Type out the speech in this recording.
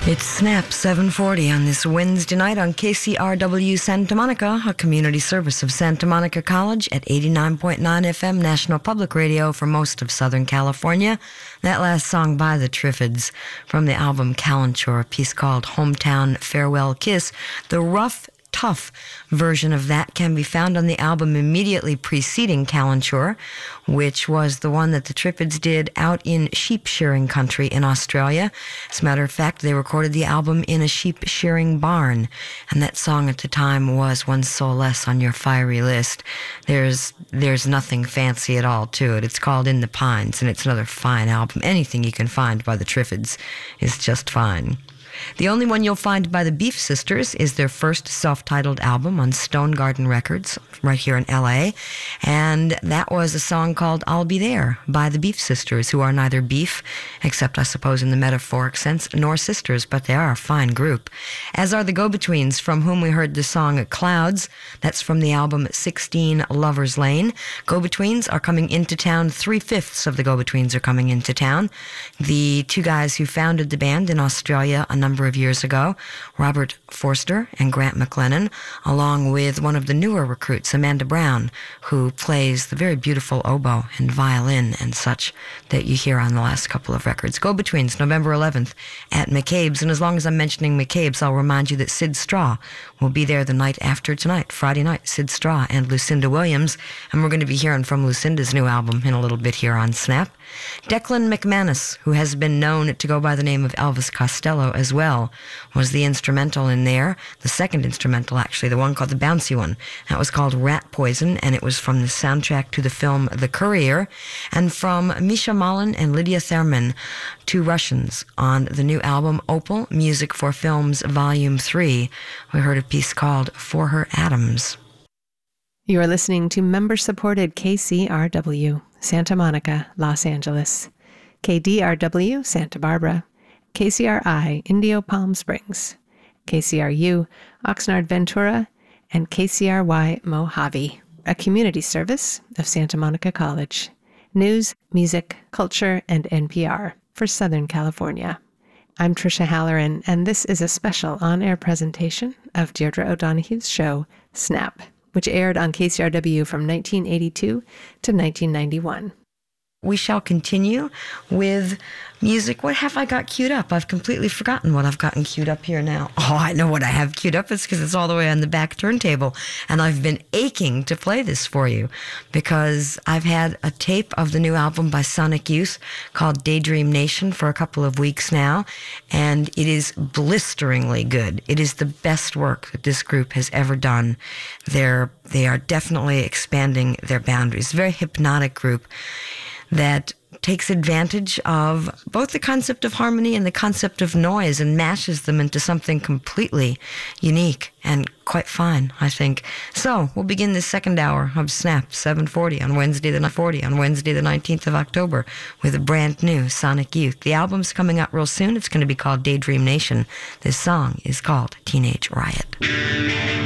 It's Snap 740 on this Wednesday night on KCRW Santa Monica, a community service of Santa Monica College at 89.9 FM National Public Radio for most of Southern California. That last song by the Triffids from the album Calenture, a piece called Hometown Farewell Kiss. The rough, tough version of that can be found on the album immediately preceding Calenture, which was the one that the Triffids did out in sheep shearing country in Australia. As a matter of fact, they recorded the album in a sheep shearing barn, and that song at the time was One Soul Less on Your Fiery List. There's nothing fancy at all to it. It's called In the Pines, and it's another fine album. Anything you can find by the Triffids is just fine. The only one you'll find by the Beef Sisters is their first self-titled album on Stone Garden Records, right here in L.A., and that was a song called I'll Be There by the Beef Sisters, who are neither beef, except I suppose in the metaphoric sense, nor sisters, but they are a fine group. As are the Go-Betweens, from whom we heard the song Clouds. That's from the album 16 Lover's Lane. Go-Betweens are coming into town. 3/5 of the Go-Betweens are coming into town. The two guys who founded the band in Australia a number of years ago, Robert Forster and Grant McLennan, along with one of the newer recruits, Amanda Brown, who plays the very beautiful oboe and violin and such that you hear on the last couple of records. Go-Betweens, November 11th at McCabe's, and as long as I'm mentioning McCabe's, I'll remind you that Sid Straw will be there the night after tonight, Friday night. Sid Straw and Lucinda Williams, and we're going to be hearing from Lucinda's new album in a little bit here on Snap. Declan McManus, who has been known to go by the name of Elvis Costello as well, was the instrumental in there, the second instrumental actually, the one called the bouncy one. That was called Rat Poison, and it was from the soundtrack to the film The Courier. And from Misha Malin and Lydia Therman, two Russians, on the new album Opal, Music for Films Volume 3, we heard a piece called For Her Adams. You are listening to member-supported KCRW, Santa Monica, Los Angeles, KDRW, Santa Barbara, KCRI, Indio Palm Springs, KCRU, Oxnard Ventura, and KCRY Mojave, a community service of Santa Monica College. News, music, culture, and NPR for Southern California. I'm Tricia Halloran, and this is a special on-air presentation of Deirdre O'Donoghue's show, Snap, which aired on KCRW from 1982 to 1991. We shall continue with music. What have I got queued up? I've completely forgotten what I've gotten queued up here now. Oh, I know what I have queued up. It's because it's all the way on the back turntable. And I've been aching to play this for you because I've had a tape of the new album by Sonic Youth called Daydream Nation for a couple of weeks now. And it is blisteringly good. It is the best work that this group has ever done. They are definitely expanding their boundaries. A very hypnotic group that takes advantage of both the concept of harmony and the concept of noise and mashes them into something completely unique and quite fine, I think. So we'll begin this second hour of Snap 740 on Wednesday the 19th of October with a brand new Sonic Youth. The album's coming out real soon. It's going to be called Daydream Nation. This song is called Teenage Riot.